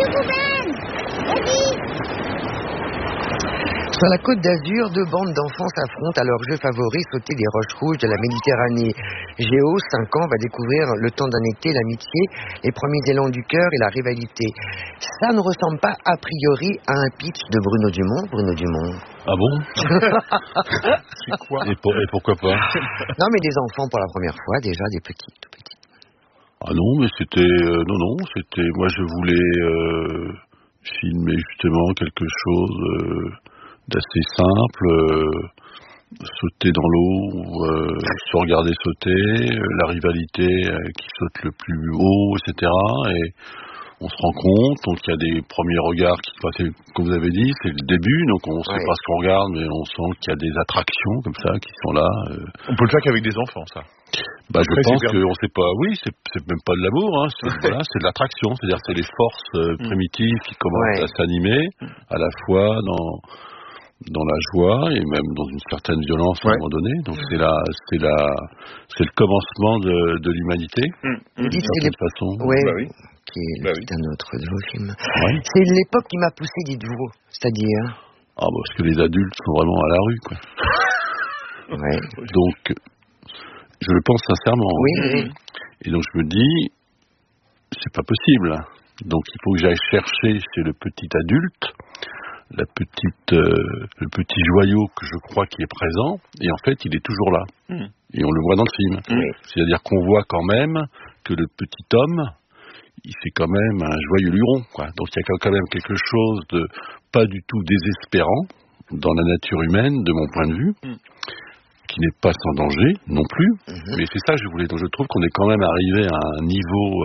Sur la côte d'Azur, deux bandes d'enfants s'affrontent à leur jeu favori, sauter des roches rouges de la Méditerranée. Géo, 5 ans, va découvrir le temps d'un été, l'amitié, les premiers élans du cœur et la rivalité. Ça ne ressemble pas a priori à un pitch de Bruno Dumont. Ah bon? C'est quoi? Et pourquoi pas? Non, mais des enfants pour la première fois, déjà, des petits, tout petits. Ah non, mais c'était... c'était... Moi, je voulais filmer justement quelque chose d'assez simple, sauter dans l'eau, se regarder sauter, la rivalité qui saute le plus haut, etc. Et on se rend compte, donc il y a des premiers regards comme vous avez dit, c'est le début, donc on ne sait pas ce qu'on regarde, mais on sent qu'il y a des attractions comme ça qui sont là. On peut le faire qu'avec des enfants, ça. Bah, je pense qu'on sait pas. Oui, c'est même pas de l'amour, hein. C'est de l'attraction, c'est-à-dire c'est les forces primitives qui commencent à s'animer, à la fois dans la joie et même dans une certaine violence à un moment donné. Donc c'est le commencement de l'humanité. Vous dites d'une certaine façon. Qui est un autre de vos films. C'est l'époque qui m'a poussé, dites-vous. C'est-à-dire parce que les adultes sont vraiment à la rue, quoi. Donc, je le pense sincèrement. Oui. Et donc je me dis, c'est pas possible. Donc il faut que j'aille chercher chez le petit adulte le petit joyau que je crois qui est présent, et en fait il est toujours là. Et on le voit dans le film. C'est-à-dire qu'on voit quand même que le petit homme, c'est quand même un joyeux luron, quoi. Donc il y a quand même quelque chose de pas du tout désespérant dans la nature humaine, de mon point de vue, qui n'est pas sans danger non plus. Mais c'est ça que je voulais. Donc je trouve qu'on est quand même arrivé à un niveau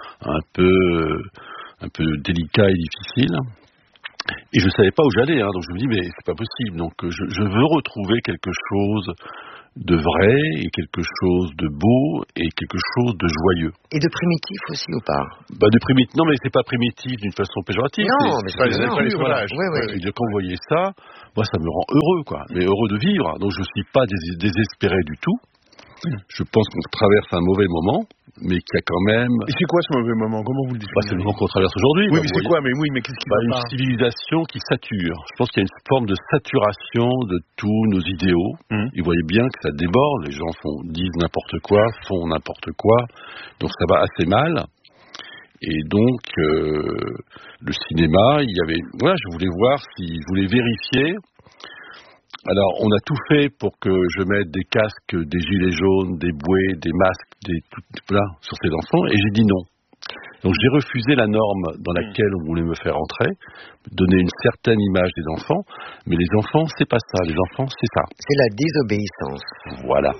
un peu délicat et difficile. Et je savais pas où j'allais, donc je me dis mais c'est pas possible. Donc je veux retrouver quelque chose de vrai et quelque chose de beau et quelque chose de joyeux. Et de primitif aussi ou pas? De primitif. Non, mais c'est pas primitif d'une façon péjorative. Non, mais c'est pas la nature. Voilà. Et quand vous voyez ça, moi ça me rend heureux, quoi. Mais heureux de vivre. Donc je suis pas désespéré du tout. Je pense qu'on traverse un mauvais moment, mais qu'il y a quand même... Et c'est quoi ce mauvais moment? Comment vous le dites? C'est le moment qu'on traverse aujourd'hui. Oui, mais c'est quoi? Mais qu'est-ce qui va une civilisation qui sature. Je pense qu'il y a une forme de saturation de tous nos idéaux. Et vous voyez bien que ça déborde. Les gens disent n'importe quoi, font n'importe quoi. Donc ça va assez mal. Et donc, le cinéma, je voulais voir je voulais vérifier. Alors, on a tout fait pour que je mette des casques, des gilets jaunes, des bouées, des masques, sur ces enfants, et j'ai dit non. Donc, j'ai refusé la norme dans laquelle on voulait me faire entrer, donner une certaine image des enfants, mais les enfants, c'est pas ça. Les enfants, c'est ça. C'est la désobéissance. Voilà.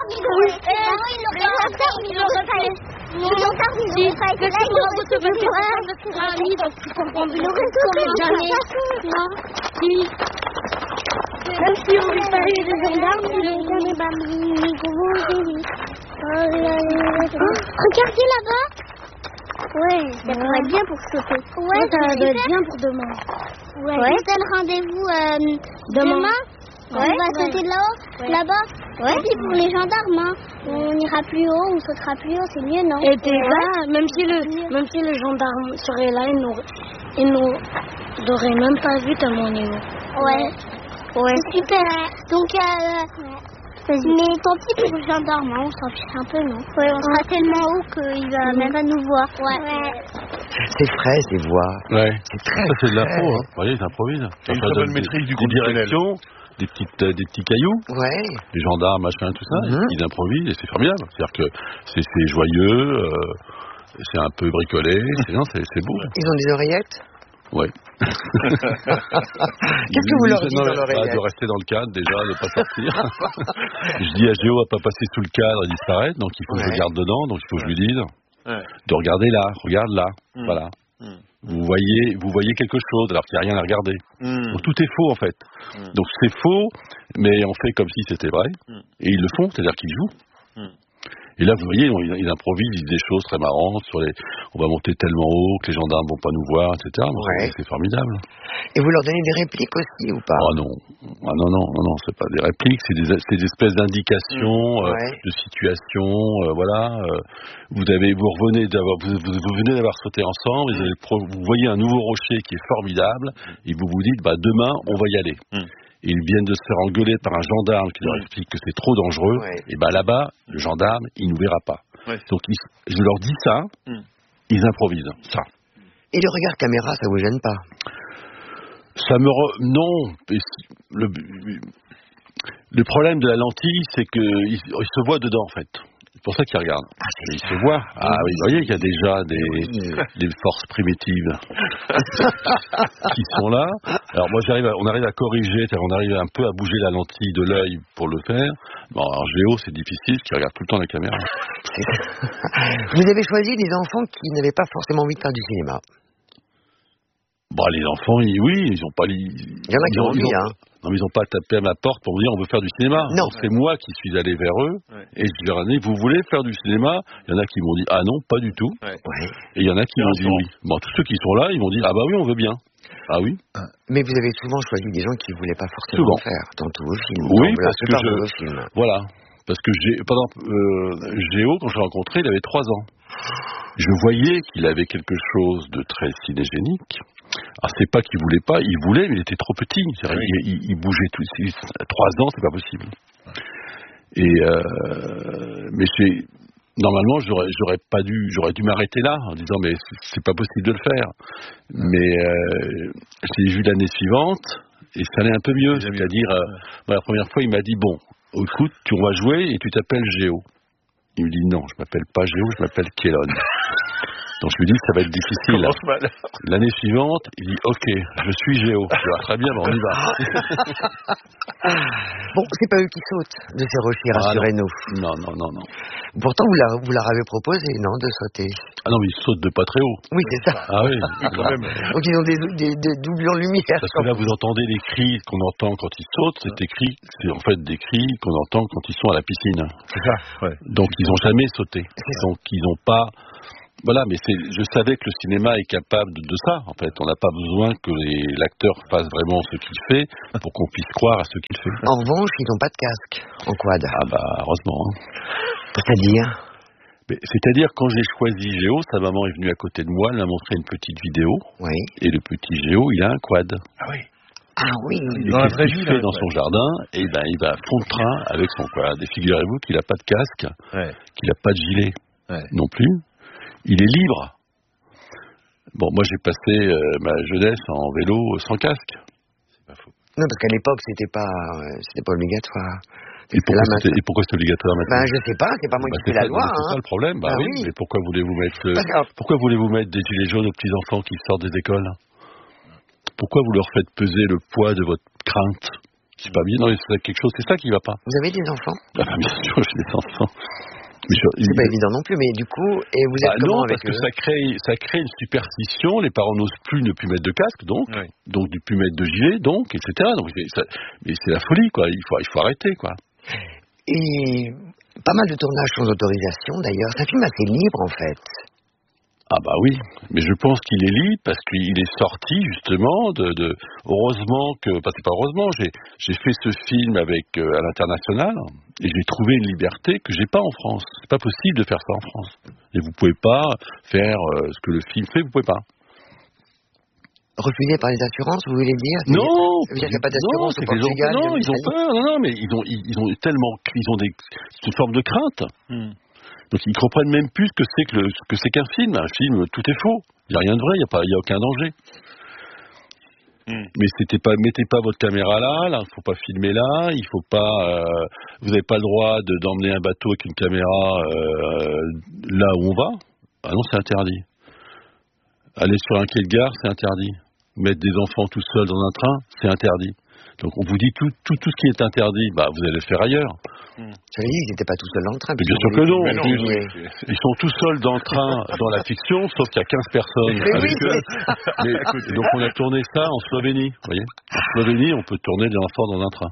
Même si on veut pas aller les gendarmes, regardez là-bas. Ouais, ça pourrait être bien pour sauter. Ouais, ça doit être bien pour demain. Ouais. C'est le rendez-vous demain. On va sauter de là-haut, là-bas. Ouais. Et puis pour les gendarmes, on ira plus haut, on sautera plus haut, c'est mieux, non? Et t'es là, même si le gendarme serait là, il nous aurait même pas vu tellement on est haut. Ouais, super. Donc, mais tant pis pour le gendarme, on s'en fiche un peu, non? Ouais, on sera tellement haut qu'il va même pas nous voir. Ouais. C'est frais, ces voix. Ouais. C'est très c'est de l'impro, hein. Vous voyez, ils improvisent. Une très bonne maîtrise du conditionnel. Des petits cailloux, des gendarmes, machin, tout ça, ils improvisent et c'est formidable. C'est-à-dire que c'est joyeux, c'est un peu bricolé, c'est beau. Ils ont des oreillettes? Ouais. Qu'est-ce que vous leur dites dans l'oreillette? De rester dans le cadre déjà, de ne pas sortir. Je dis à Géo à pas passer sous le cadre et disparaître, donc il faut que je regarde dedans, donc il faut que je lui dise de regarder là, regarde là, voilà. Vous voyez quelque chose alors qu'il n'y a rien à regarder. Donc tout est faux en fait. Donc c'est faux, mais on fait comme si c'était vrai. Et ils le font, c'est-à-dire qu'ils jouent. Et là, vous voyez, ils improvisent, ils disent des choses très marrantes on va monter tellement haut que les gendarmes vont pas nous voir, etc. Ouais. C'est formidable. Et vous leur donnez des répliques aussi ou pas? Ah non, c'est pas des répliques, c'est des espèces d'indications de situation, voilà. Vous venez d'avoir sauté ensemble, vous voyez un nouveau rocher qui est formidable, et vous vous dites, demain, on va y aller. Et ils viennent de se faire engueuler par un gendarme qui leur explique que c'est trop dangereux, et là-bas, le gendarme, il nous verra pas. Donc je leur dis ça, ils improvisent, ça. Et le regard caméra, ça vous gêne pas? Non. Le problème de la lentille, c'est qu'il se voit dedans, en fait. C'est pour ça qu'ils regardent. Ils se voient. Ah oui, vous voyez qu'il y a déjà des forces primitives qui sont là. Alors moi, on arrive à corriger, on arrive un peu à bouger la lentille de l'œil pour le faire. Bon, alors Géo, c'est difficile, parce qu'il regarde tout le temps la caméra. Vous avez choisi des enfants qui n'avaient pas forcément envie de faire du cinéma. Les enfants, ils ont pas... Il y en a qui ont envie, hein. Non, mais ils n'ont pas tapé à ma porte pour me dire on veut faire du cinéma. Non. C'est moi qui suis allé vers eux et je leur ai dit vous voulez faire du cinéma? Il y en a qui m'ont dit ah non, pas du tout. Et il y en a qui m'ont dit oui. Bon, tous ceux qui sont là, ils m'ont dit ah bah oui, on veut bien. Ah oui. Mais vous avez souvent choisi des gens qui ne voulaient pas forcément faire dans tous vos films. Oui, parce que voilà. Parce que Géo, quand je l'ai rencontré, il avait 3 ans. Je voyais qu'il avait quelque chose de très cinégénique. Alors c'est pas qu'il voulait pas, il voulait, mais il était trop petit. Il bougeait tout. 3 ans, c'est pas possible. Mais normalement, j'aurais dû m'arrêter là en disant mais c'est pas possible de le faire. Mais j'ai vu l'année suivante et ça allait un peu mieux. C'est-à-dire, la première fois, il m'a dit bon, écoute, on va jouer et tu t'appelles Géo. Il me dit non, je m'appelle pas Géo, je m'appelle Kellon. Donc je lui dis ça va être difficile. L'année suivante, il dit ok, je suis Géo. Je dis très bien, on y va. Bon, c'est pas eux qui sautent de ces rochers, rassurez-nous. Non. Pourtant, vous leur avez proposé, non, de sauter? Ah non, mais ils sautent de pas très haut. Oui, c'est ça. Ah oui, quand même. Donc ils ont des doublures lumière. Parce que là, vous entendez les cris qu'on entend quand ils sautent, c'est en fait des cris qu'on entend quand ils sont à la piscine. C'est ça, ouais. Donc ils n'ont jamais sauté. Donc ils n'ont pas... Voilà, mais je savais que le cinéma est capable de ça, en fait. On n'a pas besoin que l'acteur fasse vraiment ce qu'il fait pour qu'on puisse croire à ce qu'il fait. En revanche, ils n'ont pas de casque en quad. Ah bah, heureusement. C'est-à-dire? C'est-à-dire, quand j'ai choisi Géo, sa maman est venue à côté de moi, elle m'a montré une petite vidéo. Oui. Et le petit Géo, il a un quad. Ah oui. Ah oui. Et qu'est-ce qu'il fait dans son jardin? Et il va à fond de train avec son quad. Et figurez-vous qu'il n'a pas de casque, qu'il n'a pas de gilet non plus. Il est libre. Bon, moi j'ai passé ma jeunesse en vélo sans casque. C'est pas faux. Non, parce qu'à l'époque c'était pas obligatoire. Et pourquoi c'est obligatoire maintenant? Je sais pas, c'est pas moi qui fais la loi. C'est ça le problème. Oui. Mais pourquoi voulez-vous mettre des gilets jaunes aux petits enfants qui sortent des écoles? Pourquoi vous leur faites peser le poids de votre crainte? C'est pas bien. Non, c'est quelque chose. C'est ça qui va pas. Vous avez des enfants? Bien sûr, j'ai des enfants. C'est pas évident non plus, mais du coup, et vous êtes comment avec eux? Parce que ça crée une superstition. Les parents n'osent plus ne plus mettre de casque, donc ne plus mettre de gilet, etc. Donc mais c'est la folie, quoi. Il faut arrêter, quoi. Et pas mal de tournages sans autorisation, d'ailleurs. C'est un film assez libre, en fait. Ah bah oui, mais je pense qu'il est libre parce qu'il est sorti justement heureusement que, c'est pas heureusement, j'ai fait ce film avec à l'international et j'ai trouvé une liberté que j'ai pas en France. C'est pas possible de faire ça en France. Et vous pouvez pas faire ce que le film fait, vous pouvez pas. Refusé par les assurances, vous voulez dire? Non, il n'y a pas d'assurance au Portugal. Non, ils ont peur. Non, mais ils ont tellement, c'est une forme de crainte. Donc ils comprennent même plus ce que c'est qu'un film. Un film, tout est faux. Il n'y a rien de vrai, il n'y a aucun danger. Mais mettez pas votre caméra là, il faut pas filmer là, il faut pas, vous n'avez pas le droit d'emmener un bateau avec une caméra là où on va. Ah non, c'est interdit. Aller sur un quai de gare, c'est interdit. Mettre des enfants tout seuls dans un train, c'est interdit. Donc on vous dit tout ce qui est interdit, vous allez le faire ailleurs. Ça veut dire qu'ils n'étaient pas tout seuls dans le train. Mais bien sûr que non. Ils sont tout seuls dans le train, dans la fiction, sauf qu'il y a 15 personnes avec eux. Donc on a tourné ça en Slovénie, vous voyez. En Slovénie, on peut tourner des enfants dans un train.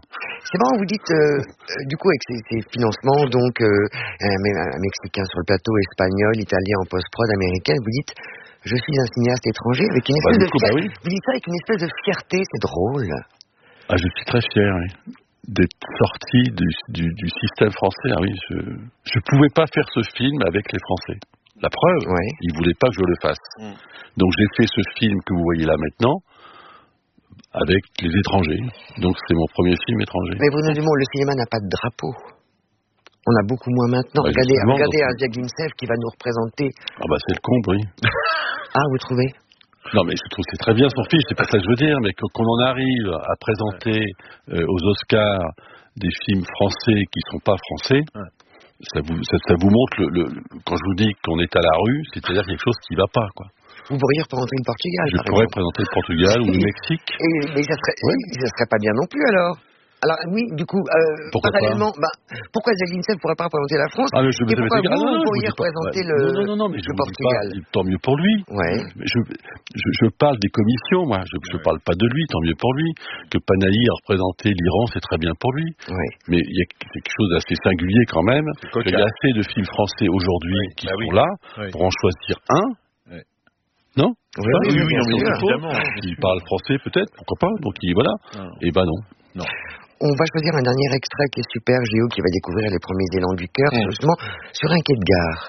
C'est marrant, vous dites, du coup, avec ces financements, donc, un Mexicain sur le plateau, espagnol, italien en post-prod, américain, vous dites, je suis un cinéaste étranger, avec une espèce de fierté. Oui. Vous dites ça avec une espèce de fierté, c'est drôle. Ah, je suis très fier, oui, d'être sorti du système français. Ah, oui, je pouvais pas faire ce film avec les Français. La preuve, ils voulaient pas que je le fasse. Donc j'ai fait ce film que vous voyez là maintenant, avec les étrangers. Donc c'est mon premier film étranger. Mais Bruno Dumont, le cinéma n'a pas de drapeau. On a beaucoup moins maintenant. Regardez Asia Ghintsev qui va nous représenter. Ah bah c'est le comble, oui. Ah, vous trouvez? Non mais je trouve que c'est très bien son film, c'est pas ça que je veux dire, mais qu'on en arrive à présenter aux Oscars des films français qui sont pas français, ça vous montre, quand je vous dis qu'on est à la rue, c'est-à-dire quelque chose qui va pas, quoi. Vous pourriez représenter le Portugal, Je pourrais présenter le Portugal ou le Mexique. Mais ça serait pas bien non plus, alors. Alors, oui, du coup, parallèlement, pourquoi Asia Ghintsev ne pourrait pas représenter la France? Mais je pourquoi vous pourriez représenter le Portugal? Tant mieux pour lui. Ouais. Je parle des commissions, moi. Je parle pas de lui, tant mieux pour lui. Que Panahi a représenté l'Iran, c'est très bien pour lui. Ouais. Mais il y a quelque chose d'assez singulier quand même. Il y a assez de films français aujourd'hui qui sont là pour en choisir un. Non? Oui, évidemment. Il parle français peut-être, pourquoi pas. Donc voilà. Et non. On va choisir un dernier extrait qui est super, Géo, qui va découvrir les premiers élans du cœur, justement, sur un quai de gare.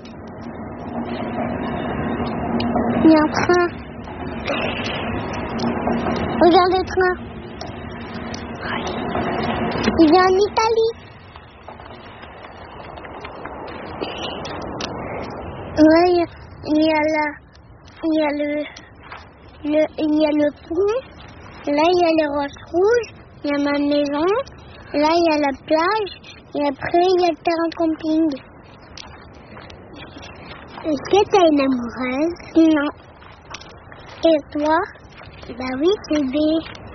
Il y a un train. Regarde le train. Il vient en Italie. Ouais, il y a le pont. Là, il y a les roches rouges. Il y a ma maison, là il y a la plage, et après il y a le terrain de camping. Est-ce que t'as une amoureuse? Non. Et toi? Bah oui, c'est B.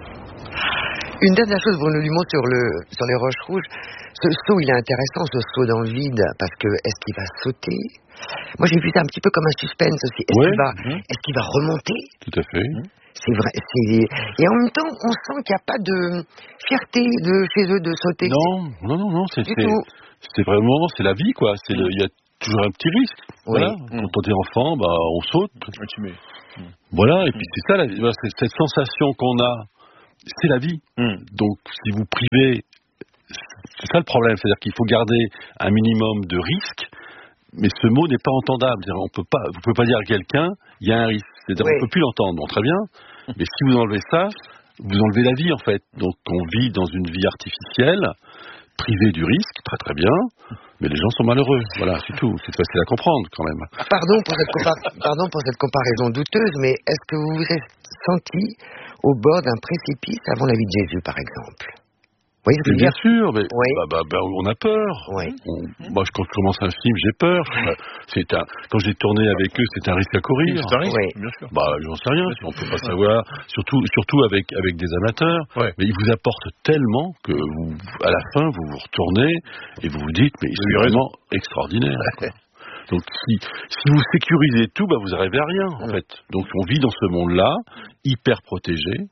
Une dernière chose, Bruno Dumont, sur les roches rouges. Ce saut, il est intéressant, ce saut dans le vide, parce que est-ce qu'il va sauter? Moi, j'ai vu ça un petit peu comme un suspense aussi. Est-ce qu'il va remonter? Tout à fait. C'est vrai. Et en même temps, on sent qu'il n'y a pas de fierté chez eux de sauter. Non. C'est vraiment, c'est la vie, quoi. Il y a toujours un petit risque. Voilà. Quand on est enfant, on saute. Voilà. Et puis c'est ça, cette sensation qu'on a, c'est la vie. Donc, si vous privez, c'est ça le problème. C'est-à-dire qu'il faut garder un minimum de risque. Mais ce mot n'est pas entendable. Vous pouvez pas dire à quelqu'un, il y a un risque. C'est-à-dire on peut plus l'entendre. Bon, très bien. Mais si vous enlevez ça, vous enlevez la vie, en fait. Donc, on vit dans une vie artificielle, privée du risque, très très bien. Mais les gens sont malheureux. Voilà, c'est tout. C'est facile à comprendre, quand même. Pardon pour cette comparaison douteuse, mais est-ce que vous vous êtes senti au bord d'un précipice avant la vie de Jésus, par exemple? Oui, bien sûr, mais on a peur. Moi, quand je commence un film, j'ai peur. Quand j'ai tourné avec eux, c'est un risque à courir. C'est un risque, bien sûr. J'en sais rien, on peut pas savoir. Surtout avec des amateurs. Mais ils vous apportent tellement que à la fin, vous vous retournez et vous vous dites, mais c'est vraiment extraordinaire. Donc, si vous sécurisez tout, vous n'arrivez à rien, en fait. Donc, on vit dans ce monde-là, hyper protégé.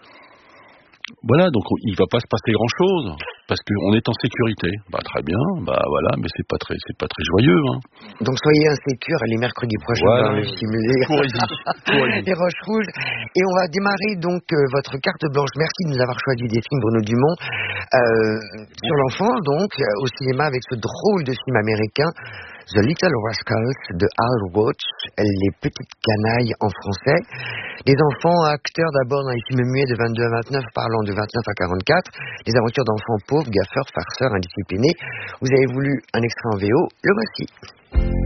Voilà, donc il va pas se passer grand-chose parce qu'on est en sécurité. Très bien, voilà, mais c'est pas très joyeux. Donc soyez insécures les mercredis prochains dans le simulé. Les roches rouges. Et on va démarrer donc votre carte blanche. Merci de nous avoir choisi des films, Bruno Dumont, sur l'enfance, donc au cinéma avec ce drôle de film américain. The Little Rascals de Al Roach, les petites canailles en français. Les enfants acteurs d'abord dans les films muets de 22 à 29, parlant de 29 à 44. Les aventures d'enfants pauvres, gaffeurs, farceurs, indisciplinés. Vous avez voulu un extrait en VO, le voici.